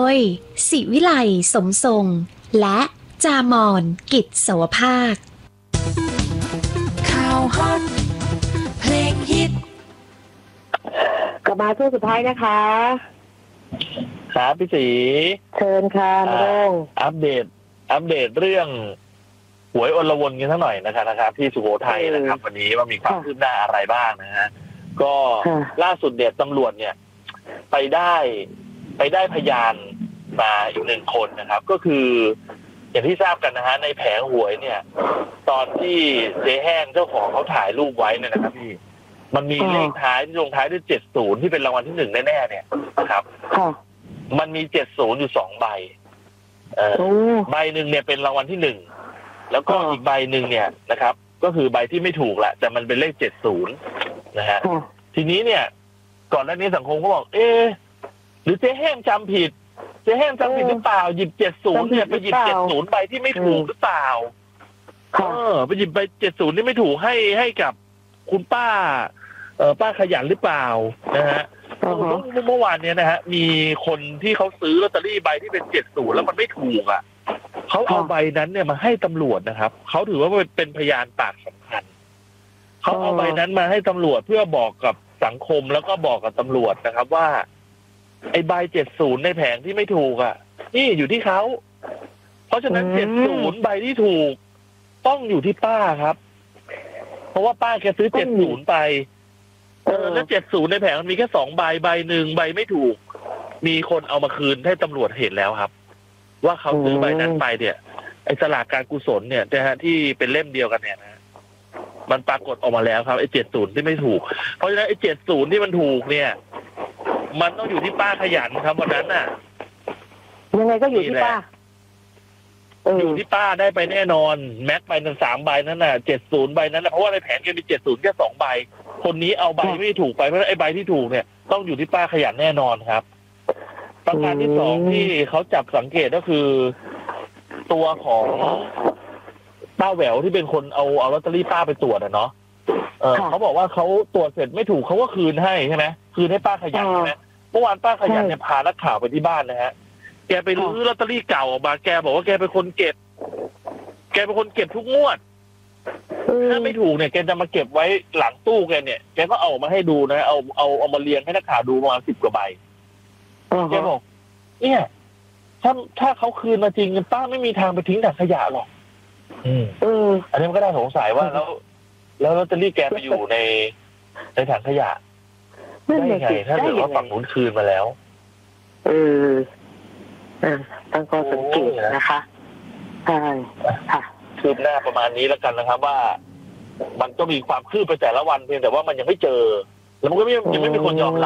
ยศิวิไลสมทรงและจามอนกิจสวภาคข่าวฮอตเพลงฮิตกลับมาช่วงสุดท้ายนะคะครับพี่ศรีเชิญค่ะน้องอัปเดตเรื่องหวยอลวนกันสักหน่อยนะครับที่สุโขทัยนะครับวันนี้ว่ามีความคืบหน้าอะไรบ้างนะฮะก็ล่าสุดเด็ดตำรวจเนี่ยไปได้พยานมาอีกหนึ่งคนนะครับก็คืออย่างที่ทราบกันนะฮะในแผงหวยเนี่ยตอนที่เจ๊แห้งเจ้าของเขาถ่ายรูปไว้เนี่ยนะครับพี่มันมีเลขท้ายที่ลงท้ายด้วย70ที่เป็นรางวัลที่1แน่ๆเนี่ยนะครับมันมี70อยู่2ใบใบหนึ่งเนี่ยเป็นรางวัลที่1แล้วก็อีกใบหนึ่งเนี่ยนะครับก็คือใบที่ไม่ถูกแหละแต่มันเป็นเลข70นะฮะทีนี้เนี่ยก่อนหน้านี้สังคมก็บอกหรือเจ๊แห้งจำผิดหรือเปล่าหยิบ70เนี่ยไปหยิบ70ใบที่ไม่ถูกหรือเปล่าไปหยิบใบ70ที่ไม่ถูกให้กับคุณป้าป้าขยันหรือเปล่านะฮะเมื่อวานเนี้ยนะฮะมีคนที่เขาซื้อลอตเตอรี่ใบที่เป็น70แล้วมันไม่ถูกอ่ะเขาเอาใบนั้นเนี่ยมาให้ตำรวจนะครับเขาถือว่าเป็นพยานปากสำคัญเขาเอาใบนั้นมาให้ตำรวจเพื่อบอกกับสังคมแล้วก็บอกกับตำรวจนะครับว่าไอ้ใบ70ในแผงที่ไม่ถูกอ่ะนี่อยู่ที่เขาเพราะฉะนั้น70ใบที่ถูกต้องอยู่ที่ป้าครับเพราะว่าป้าแกซื้อ70ไปแล้ว70ในแผงมันมีแค่2ใบใบหนึ่งใบไม่ถูกมีคนเอามาคืนให้ตำรวจเห็นแล้วครับว่าเขาซื้อใบนั้นไปเนี่ยไอ้สลากการกุศลเนี่ยนะฮะที่เป็นเล่มเดียวกันเนี่ยนะมันปรากฏออกมาแล้วครับไอ้70ที่ไม่ถูกเพราะฉะนั้นไอ้70ที่มันถูกเนี่ยมันต้องอยู่ที่ป้าขยันครับวันนั้นน่ะยังไงก็อยู่ที่ป้าอยู่ที่ป้าได้ไปแน่นอนแม็กไปทั้ง3ใบนั้นน่ะ70ใบนั้นน่ะเพราะว่าในแผนแกมี70แค่2ใบคนนี้เอาใบไม่ถูกไปเพราะไอ้ใบที่ถูกเนี่ยต้องอยู่ที่ป้าขยันแน่นอนครับประการที่2ที่เขาจับสังเกตก็คือตัวของป้าแหววที่เป็นคนเอาลอตเตอรี่ป้าไปตรวจเนาะเขาบอกว่าเขาตรวจเสร็จไม่ถูกเขาก็คืนให้ใช่ไหมคืนให้ป้าขยันใช่ไหมเมื่อวานป้าขยันเนี่ยพานักข่าวไปที่บ้านนะฮะแกไปรื้อลอตเตอรี่เก่าออกมาแกบอกว่าแกเป็นคนเก็บทุกงวดถ้าไม่ถูกเนี่ยแกจะมาเก็บไว้หลังตู้แกเนี่ยแกก็เอามาให้ดูนะเอามาเรียงให้นักข่าวดูประมาณ10 กว่าใบแกบอกเนี่ยถ้าเขาคืนมาจริงป้าไม่มีทางไปทิ้งถังขยะหรอกอันนี้มันก็น่าสงสัยว่าแล้วลอตเตอรี่แกไปอยู่ในถังขยะได้ไงถ้าเกิดว่าฝั่งนู้นคืนมาแล้วตั้งข้อสังเกตนะคะใช่ค่ะคืบหน้าประมาณนี้แล้วกันนะครับว่ามันก็มีความคืบไปแต่ละวันเพียงแต่ว่ามันยังไม่เจอแล้วมันก็ยังไม่มีคนยอมรับ